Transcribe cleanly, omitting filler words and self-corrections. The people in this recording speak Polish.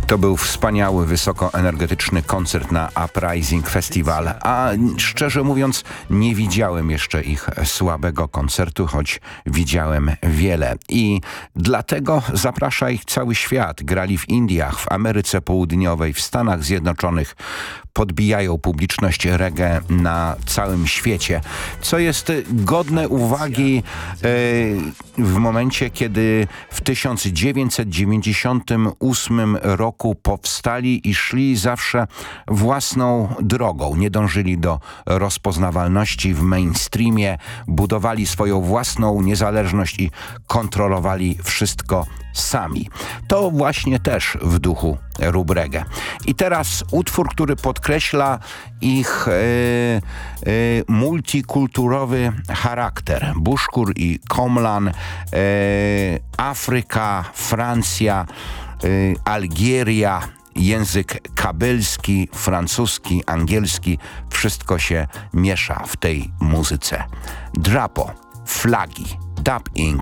To był wspaniały, wysokoenergetyczny koncert na Uprising Festival, a szczerze mówiąc nie widziałem jeszcze ich słabego koncertu, choć widziałem wiele. I dlatego zaprasza ich cały świat. Grali w Indiach, w Ameryce Południowej, w Stanach Zjednoczonych. Podbijają publiczność reggae na całym świecie, co jest godne uwagi w momencie, kiedy w 1998 roku powstali i szli zawsze własną drogą. Nie dążyli do rozpoznawalności w mainstreamie, budowali swoją własną niezależność i kontrolowali wszystko sami. To właśnie też w duchu rób reggae. I teraz utwór, który podkreśla ich multikulturowy charakter. Bushkur i Komlan, Afryka, Francja, Algieria, język kabylski, francuski, angielski, wszystko się miesza w tej muzyce. Drapo, flagi, Dub Inc.